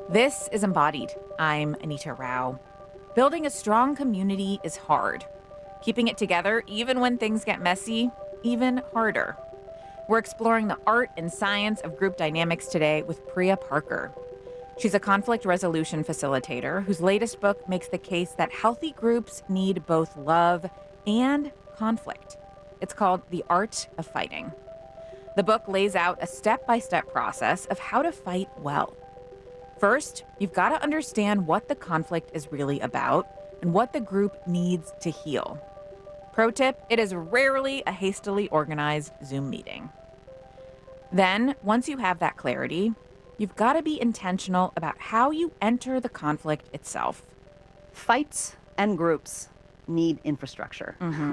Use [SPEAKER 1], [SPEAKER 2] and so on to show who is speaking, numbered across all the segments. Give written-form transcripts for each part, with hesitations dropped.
[SPEAKER 1] This is Embodied. I'm Anita Rao. Building a strong community is hard. Keeping it together, even when things get messy, even harder. We're exploring the art and science of group dynamics today with Priya Parker. She's a conflict resolution facilitator whose latest book makes the case that healthy groups need both love and conflict. It's called The Art of Fighting. The book lays out a step-by-step process of how to fight well. First, you've got to understand what the conflict is really about and what the group needs to heal. Pro tip, it is rarely a hastily organized Zoom meeting. Then, once you have that clarity, you've got to be intentional about how you enter the conflict itself.
[SPEAKER 2] Fights and groups need infrastructure.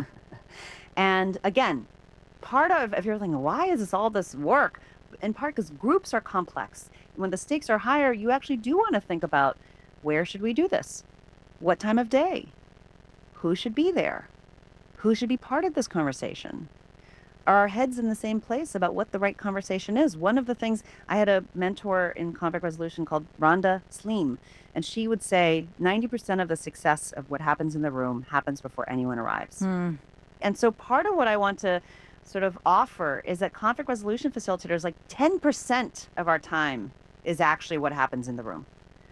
[SPEAKER 2] And again, part of, if you're thinking, why is all this work? In part because groups are complex. When the stakes are higher, you actually do want to think about, where should we do this? What time of day? Who should be there? Who should be part of this conversation? Are our heads in the same place about what the right conversation is? One of the things, I had a mentor in conflict resolution called Rhonda Sleem, and she would say 90% of the success of what happens in the room happens before anyone arrives. And so part of what I want to sort of offer is that conflict resolution facilitators, like 10% of our time is actually what happens in the room.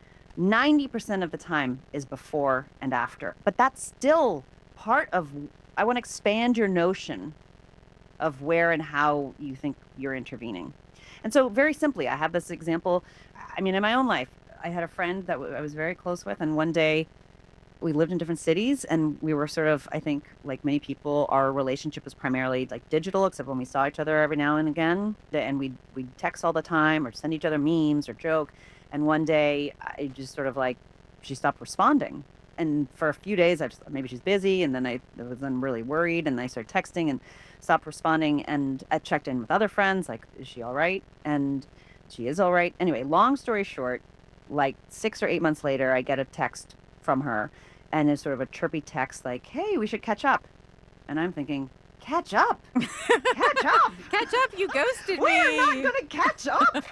[SPEAKER 2] 90% of the time is before and after. But that's still part of, I want to expand your notion of where and how you think you're intervening. And so very simply, I have this example. I mean, in my own life, I had a friend that I was very close with, and one day we lived in different cities, and we were sort of, I think, like many people, our relationship was primarily like digital, except when we saw each other every now and again, and we'd text all the time or send each other memes or joke. And one day I just sort of like, she stopped responding. And for a few days, I just thought maybe she's busy. And then I was then really worried, and I started texting and stopped responding. And I checked in with other friends, like, is she all right? And she is all right. Anyway, long story short, like 6 or 8 months later, I get a text from her, and it's sort of a chirpy text like, hey, we should catch up. And I'm thinking, catch up? Catch up?
[SPEAKER 1] Catch up, you ghosted me.
[SPEAKER 2] We're not going to catch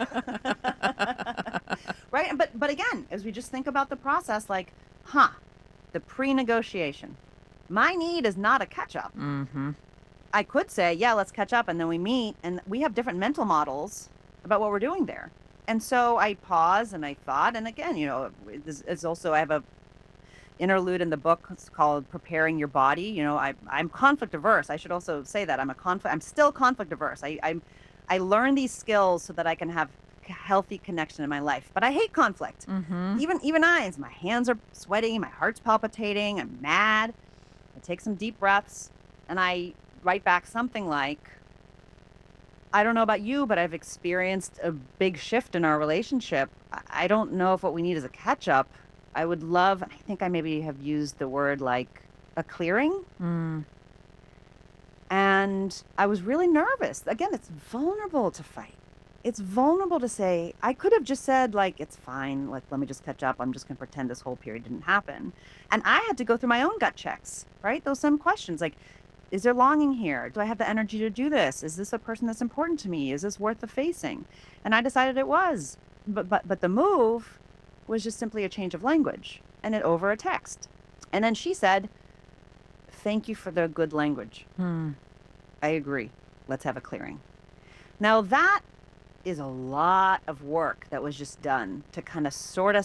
[SPEAKER 2] up. Right? But again, as we just think about the process, like, the pre-negotiation. My need is not a catch up. I could say, yeah, let's catch up, and then we meet, and we have different mental models about what we're doing there. And so I paused and I thought, and again, it's also, I have a interlude in the book. It's called Preparing Your Body. I'm conflict averse. I should also say that I'm still conflict averse. I learn these skills so that I can have healthy connection in my life, but I hate conflict. Even my hands are sweaty, my heart's palpitating, I'm mad. I take some deep breaths, and I write back something like, I don't know about you, but I've experienced a big shift in our relationship. I don't know if what we need is a catch up. I would love, I think I maybe have used the word like a clearing. And I was really nervous. Again, it's vulnerable to fight. It's vulnerable to say, I could have just said, like, it's fine. Like, let me just catch up. I'm just going to pretend this whole period didn't happen. And I had to go through my own gut checks, right? Those same questions like, is there longing here? Do I have the energy to do this? Is this a person that's important to me? Is this worth the facing? And I decided it was. But the move was just simply a change of language, and it over a text. And then she said, thank you for the good language. I agree. Let's have a clearing. Now that is a lot of work that was just done to kind of sort of